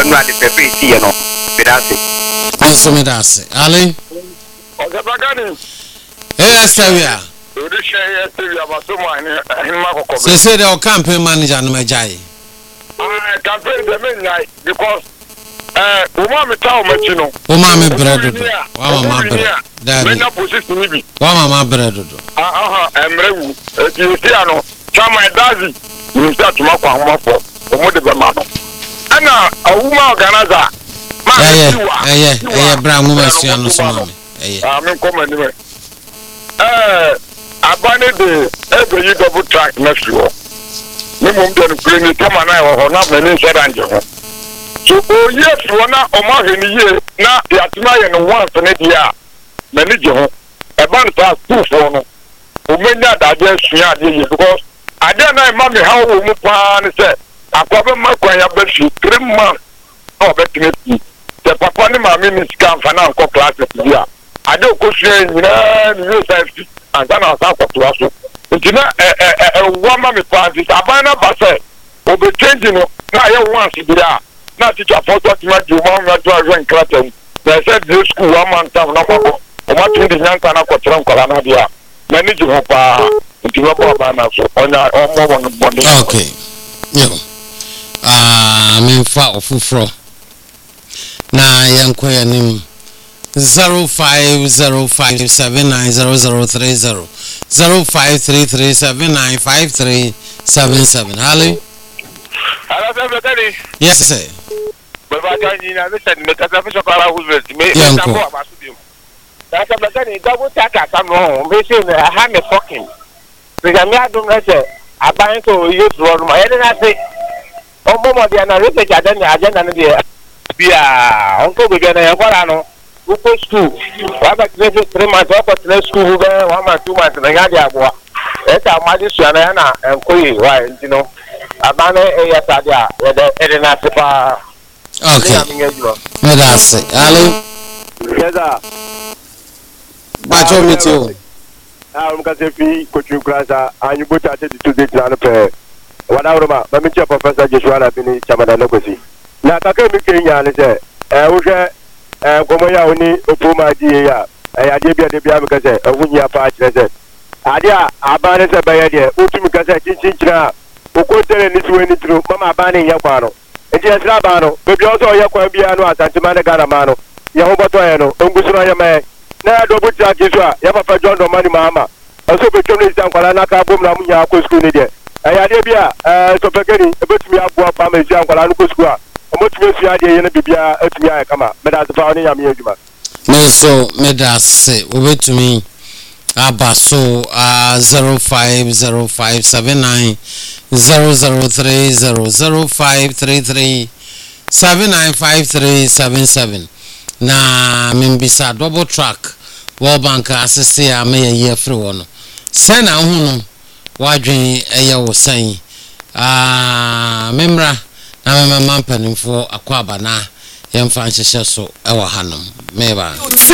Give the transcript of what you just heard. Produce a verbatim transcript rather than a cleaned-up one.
no ade pepe ti ye no bedase Aso medase ale Ogabagani eh Stevia odi share Stevia basomo ani ahima kokko say say the campaign manager no majai ah campaign de me nyai because eh uma me tawo machi no uma me bredo do wa mama bredo da me na position ni bi wa mama bredo do ah ah emrewu eti ti ano chama dazi ni start ma kwa homa fo omo de be ma no ana awuma organizer ma eh eh eh bra mu masia no so mama eh ah me come ni me eh abane de ebe yi double track na fiwo me mum de no kure ni tama na ho na me ni seranje ho so o yes wona o ma he ni ye na yatima ye no once na dia me ni je ho e ban ta two for no o menya da je sua de ye because ade na ma me ha wo mu pa ni se akwabe makwan ya ba fi three months o be tini te papa ni ma mi ni scan fa na nko class dia ade ko sua nyina ni yo safety anta na sa ko to aso ntina eh eh eh wa ma me pa ti abana ba se o be change no na ye once dia na teacher photo ti ma ju ma ma to ajo nkratem na se the school one man tam na ko o ma tin di nyanka na ko tran kwala na dia na ni ju pa ntina ko ba na so onya o mo won bond okay yo ah me fa ofufro na yanko yanim zero five zero five seven nine zero zero three zero zero five three three seven nine five three seven seven. Hello. Hello, sir. Yes, sir. Baba Gani na me send me kasa fi sokara wuzet me Yanko. ta ko abasu bi. That's a Gani double take aka no me say na ha me fucking. Because me adum na say aban ko youth road ma yede na say o mo mo dia na research agenda agenda no dia bia onko be na ya kwara no uko school wa ba three months wa ko school be one month two months na ya dia boa e ta ma di sua na na enkoyi wa ntino abane e ya ta dia e de e na sepa. Okay. Medase. Hello. Yes, sir. Bacho meet you. Ah, um kasi fi coaching class and you put at the two days na pe. Wala uruma, ba mi che professor Joshua na bini chamada no kosi. Na ka ke mi Kenya le se. Eh wo je eh komo ya oni opoma di ya. Eh ade bia de bia mi ka se, e wunya pa kire se. Ade a abane se ba ye de, utu mi ka se chinchin kira. Oko tere ni suwe ni tru, mama abane ya kwa no. Enti esra ba no, be bi oso ye kwa bia no asantima ne gara ma no. Ye ho boto ye no, ngusuro ye me. Na double track isu a ya papa John do mani mama aso be twem ni san kwala na ka bom na munya ko school ni de aya de bia eh so pekeni e betumi aboa pa ma san kwala no ko school a o motumi su ade ye na bibia atumi aye kama me da fa oni yam ye aduma No so medase obetumi abaso uh zero five zero five seven nine zero zero three zero zero five three three seven nine five three seven seven. Na mimbisa double track World Bank assist ya me ye free one send na hunu wadwen eye wo san ah memra na me mampanimfo akwaba na yemfa nhyehyɛ so e wa hanom meba